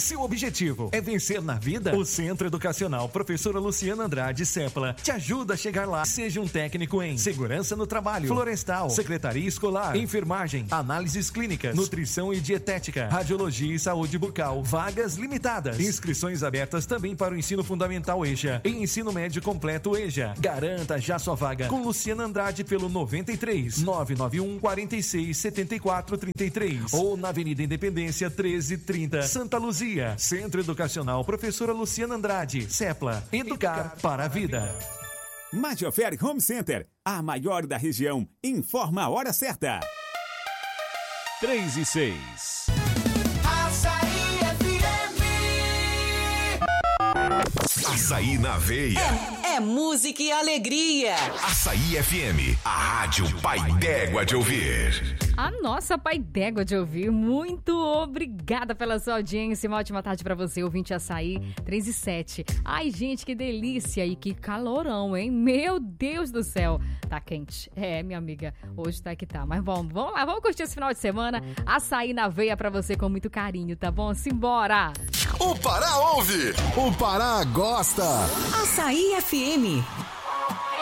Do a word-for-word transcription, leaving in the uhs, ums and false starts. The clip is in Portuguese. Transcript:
Seu objetivo é vencer na vida? O Centro Educacional Professora Luciana Andrade Sepla te ajuda a chegar lá. Seja um técnico em segurança no trabalho, florestal, secretaria escolar, enfermagem, análises clínicas, nutrição e dietética, radiologia e saúde bucal. Vagas limitadas. Inscrições abertas também para o ensino fundamental E J A e ensino médio completo E J A. Garanta já sua vaga com Luciana Andrade pelo noventa e três, nove nove um, quarenta e seis, setenta e quatro, trinta e três ou na Avenida Independência treze trinta, Santa Luzia. Centro Educacional Professora Luciana Andrade Sepla. Educar para a vida. Majorfer Home Center, a maior da região, informa a hora certa. três e seis. Açaí F M. Açaí na veia. É, é música e alegria. Açaí F M, a rádio pai d'égua de ouvir. A nossa pai d'égua de ouvir. Muito obrigada pela sua audiência. Uma ótima tarde pra você, ouvinte Açaí três e sete. Ai, gente, que delícia e que calorão, hein? Meu Deus do céu. Tá quente. É, minha amiga, hoje tá que tá. Mas bom, vamos lá, vamos curtir esse final de semana. Açaí na veia pra você com muito carinho, tá bom? Simbora! O Pará ouve! O Pará gosta! Açaí F M.